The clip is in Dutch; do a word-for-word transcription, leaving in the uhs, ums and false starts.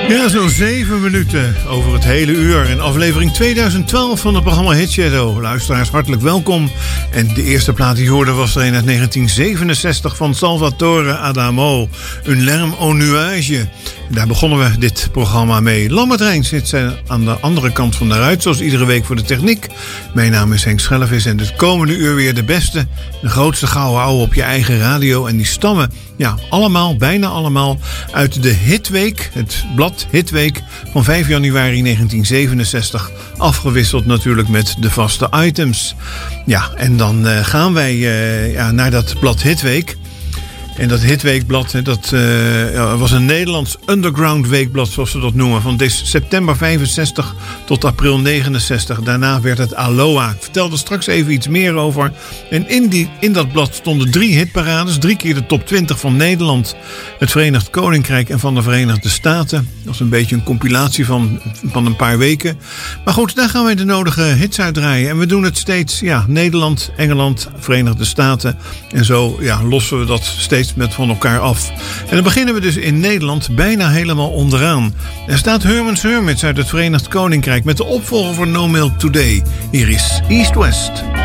Ja, zo'n zeven minuten over het hele uur. In aflevering tweeduizend twaalf van het programma Hit Shadow. Luisteraars, hartelijk welkom. En de eerste plaat die hoorde was er in uit negentien zevenenzestig van Salvatore Adamo. Un Lerme au Nuage. Daar begonnen we dit programma mee. Lambert Reijn zit aan de andere kant van de ruit, zoals iedere week voor de techniek. Mijn naam is Henk Schellevis en het komende uur weer de beste, de grootste gouden ouwe op je eigen radio. En die stammen, ja, allemaal, bijna allemaal, uit de Hitweek, het blad Hitweek van vijf januari negentien zevenenzestig. Afgewisseld natuurlijk met de vaste items. Ja, en dan uh, gaan wij uh, ja, naar dat blad Hitweek. En dat Hitweekblad, dat uh, was een Nederlands underground weekblad, zoals ze dat noemen. Van september vijfenzestig tot april negenenzestig. Daarna werd het Aloha. Ik vertel er straks even iets meer over. En in, die, in dat blad stonden drie hitparades. Drie keer de top twintig van Nederland, het Verenigd Koninkrijk en van de Verenigde Staten. Dat is een beetje een compilatie van, van een paar weken. Maar goed, daar gaan wij de nodige hits uitdraaien. En we doen het steeds, ja, Nederland, Engeland, Verenigde Staten. En zo, ja, lossen we dat steeds met van elkaar af. En dan beginnen we dus in Nederland bijna helemaal onderaan. Er staat Herman's Hermits uit het Verenigd Koninkrijk met de opvolger voor No Milk Today. Hier is East West.